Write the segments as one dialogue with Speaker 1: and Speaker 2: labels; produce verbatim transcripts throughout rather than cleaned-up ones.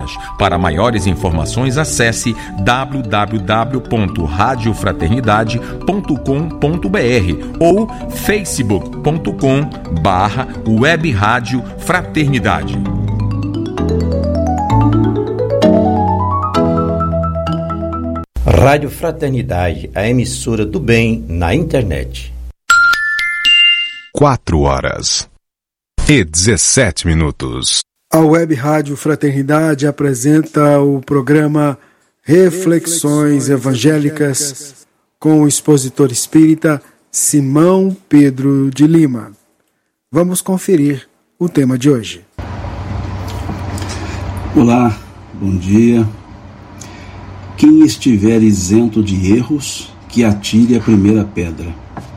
Speaker 1: programas. Para maiores informações, acesse w w w ponto rádio fraternidade ponto com ponto b r ou facebook ponto com barra web rádio fraternidade.
Speaker 2: Rádio Fraternidade, a emissora do bem na internet.
Speaker 3: Quatro horas e dezessete minutos.
Speaker 4: A Web Rádio Fraternidade apresenta o programa Reflexões Evangélicas com o expositor espírita Simão Pedro de Lima. Vamos conferir o tema de hoje.
Speaker 5: Olá, bom dia. Quem estiver isento de erros, que atire a primeira pedra.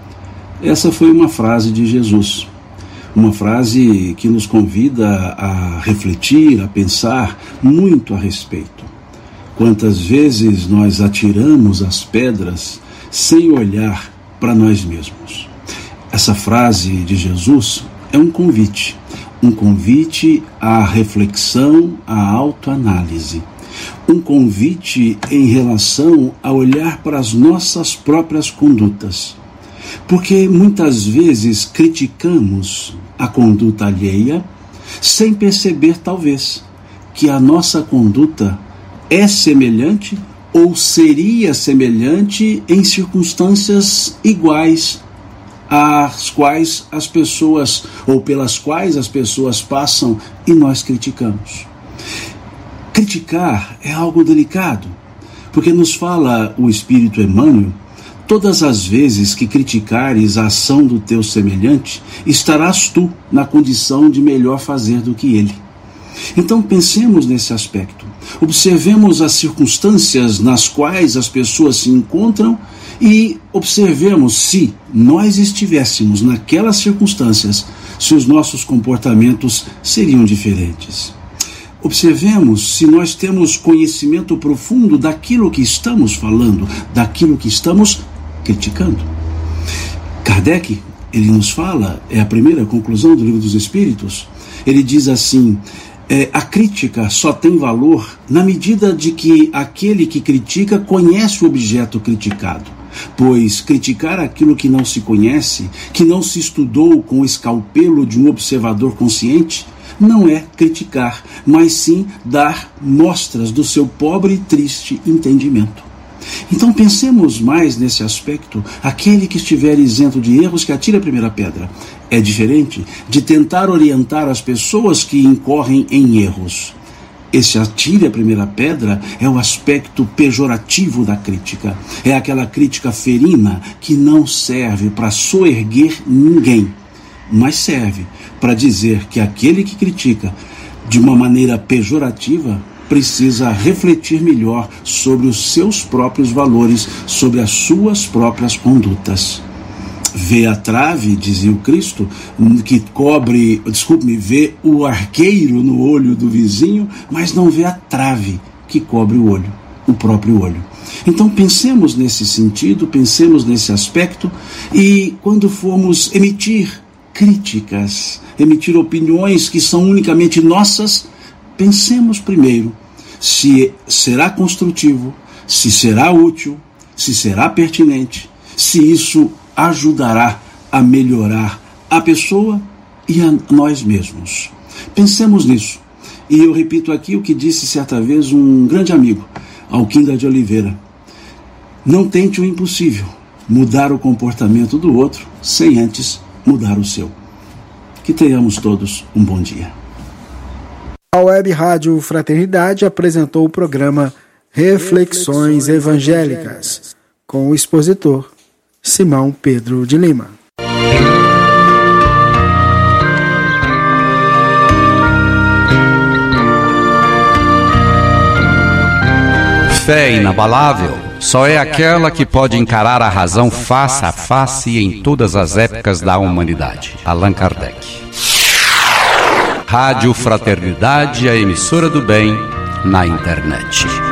Speaker 5: Essa foi uma frase de Jesus, uma frase que nos convida a refletir, a pensar muito a respeito. Quantas vezes nós atiramos as pedras sem olhar para nós mesmos? Essa frase de Jesus é um convite, um convite à reflexão, à autoanálise. Um convite em relação a olhar para as nossas próprias condutas. Porque muitas vezes criticamos a conduta alheia sem perceber, talvez, que a nossa conduta é semelhante ou seria semelhante em circunstâncias iguais às quais as pessoas, ou pelas quais as pessoas passam e nós criticamos. Criticar é algo delicado, porque nos fala o Espírito Emmanuel: todas as vezes que criticares a ação do teu semelhante, estarás tu na condição de melhor fazer do que ele. Então pensemos nesse aspecto, observemos as circunstâncias nas quais as pessoas se encontram e observemos se nós estivéssemos naquelas circunstâncias, se os nossos comportamentos seriam diferentes. Observemos se nós temos conhecimento profundo daquilo que estamos falando, daquilo que estamos criticando. Kardec, ele nos fala, é a primeira conclusão do Livro dos Espíritos, ele diz assim: é, a crítica só tem valor na medida de que aquele que critica conhece o objeto criticado. Pois criticar aquilo que não se conhece, que não se estudou com o escalpelo de um observador consciente, não é criticar, mas sim dar mostras do seu pobre e triste entendimento. Então pensemos mais nesse aspecto. Aquele que estiver isento de erros, que atire a primeira pedra. É diferente de tentar orientar as pessoas que incorrem em erros. Esse atire a primeira pedra é o aspecto pejorativo da crítica. É aquela crítica ferina que não serve para soerguer ninguém, mas serve para dizer que aquele que critica de uma maneira pejorativa precisa refletir melhor sobre os seus próprios valores, sobre as suas próprias condutas. Vê a trave, dizia o Cristo, que cobre, desculpe-me, vê o arqueiro no olho do vizinho, mas não vê a trave que cobre o olho, o próprio olho. Então pensemos nesse sentido, pensemos nesse aspecto, e quando formos emitir críticas, emitir opiniões que são unicamente nossas, pensemos primeiro se será construtivo, se será útil, se será pertinente, se isso ajudará a melhorar a pessoa e a nós mesmos. Pensemos nisso. E eu repito aqui o que disse certa vez um grande amigo, Alquinda de Oliveira: não tente o impossível, mudar o comportamento do outro sem antes mudar o seu. Que tenhamos todos um bom dia.
Speaker 4: A Web Rádio Fraternidade apresentou o programa Reflexões Evangélicas com o expositor Simão Pedro de Lima.
Speaker 6: Fé inabalável só é aquela que pode encarar a razão face a face em todas as épocas da humanidade. Allan Kardec. Rádio Fraternidade, a emissora do bem na internet.